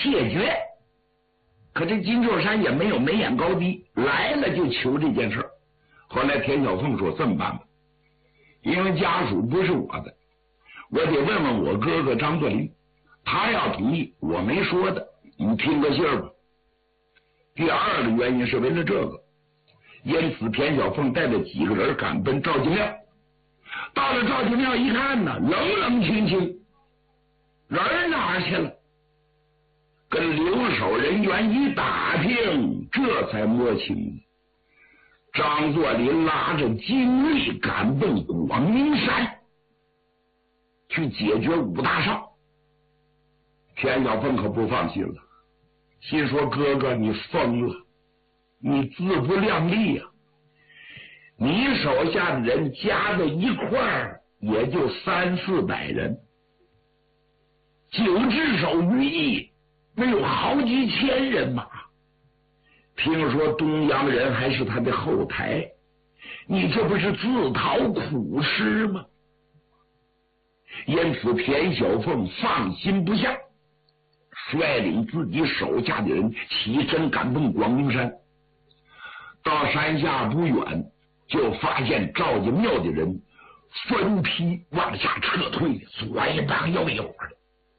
谢绝。可这金寿山也没有眉眼高低，来了就求这件事。后来田小凤说：“这么办吧，因为家属不是我的，我得问问我哥哥张作霖，他要同意，我没说的，你听个信儿吧。”第二个原因是为了这个，因此田小凤带着几个人赶奔赵家庙。到了赵家庙一看呢，冷冷清清，人哪儿去了？跟留守人员一打听，这才摸清张作霖拉着精力赶奔广明山去解决武大少。田小凤可不放心了，心说：“哥哥，你疯了，你自不量力呀！你手下的人加在一块儿也就300-400人，9只手于一，那有好几千人马。听说东洋人还是他的后台，你这不是自讨苦吃吗？”因此田小凤放心不下，率领自己手下的人起身赶奔广明山。到山下不远，就发现赵家庙的人分批往下撤退，左一帮右一伙的。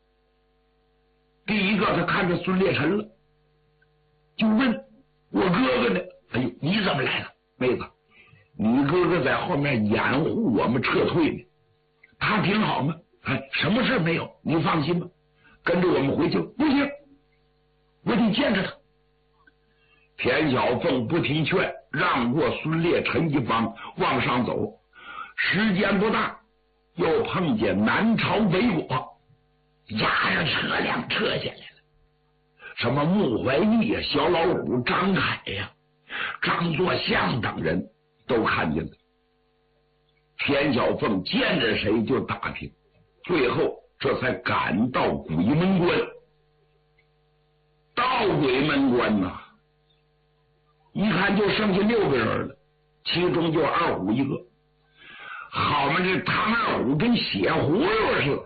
第一个他看着孙烈臣了，就问：“我哥哥呢？”“哎呦，你怎么来了？妹子，你哥哥在后面掩护我们撤退呢，他挺好吗？哎，什么事没有，你放心吧，跟着我们回去。”“不行，我得见着他。”田小凤不听劝，让过孙烈臣一帮往上走。时间不大，又碰见南朝北果，押着车辆撤下来了。什么穆怀义呀、小老虎、张凯呀、张作相等人都看见了。田小凤见着谁就打听，最后这才赶到鬼门关。到鬼门关呐，一看就剩下6个人了，其中就二虎一个。好嘛，这唐二虎跟血葫芦似的，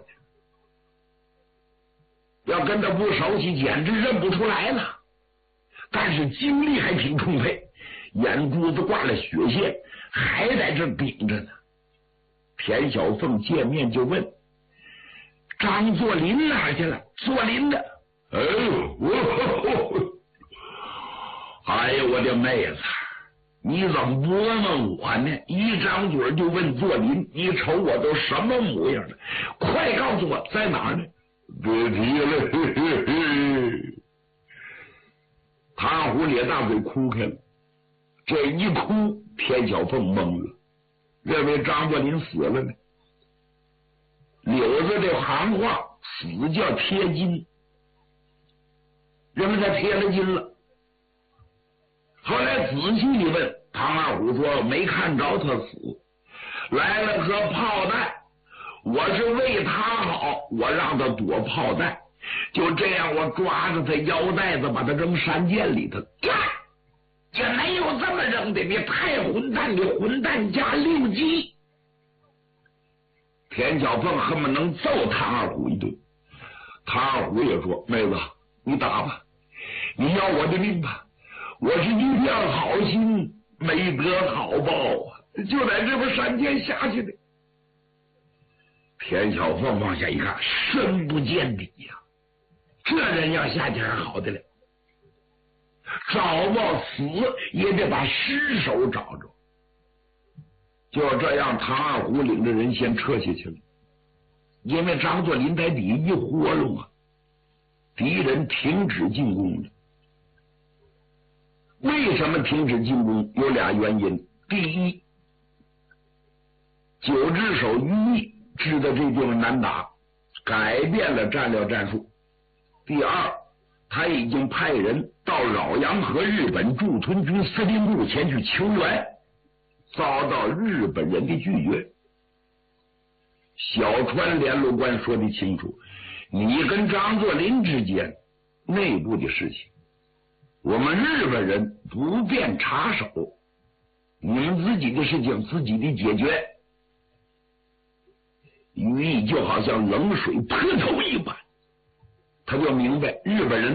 要跟他不熟悉简直认不出来了。但是精力还挺充沛，眼珠子挂了血线，还在这顶着呢。田小凤见面就问：“张作霖哪去了？”“作霖的。”“哎呦，哎呀，我的妹子，你怎么不问问我呢？一张嘴就问作霖，你瞅我都什么模样了？快告诉我在哪儿呢？”“别提了。嘿嘿嘿。”唐二虎咧大嘴哭开了。这一哭，田小凤懵了，认为张作霖死了呢。柳子这行话，死叫贴金，认为他贴了金了。后来仔细地问，唐二虎说没看着他死，来了颗炮弹，我是为他好，我让他躲炮弹，就这样我抓着他腰带子把他扔山涧里头。这没有这么扔的，你太混蛋，你混蛋加6级。田小凤恨不能揍唐二虎一顿。唐二虎也说：“妹子，你打吧，你要我的命吧，我是一片好心，没得好报啊，就在这边山涧下去的。”田小凤往下一看，深不见底呀，这人要下去还好得了，找不死也得把尸首找着。就这样，唐二虎领着人先撤下去了。因为张作霖在底下一活动啊，敌人停止进攻了。为什么停止进攻？有俩原因。第一，9只手于毅知道这地方难打，改变了战略战术。第二，他已经派人到扰阳河日本驻屯军司令部前去求援，遭到日本人的拒绝。小川联络官说的清楚，你跟张作霖之间内部的事情，我们日本人不便插手，你们自己的事情自己的解决。于毅就好像冷水泼头一般，他就明白日本人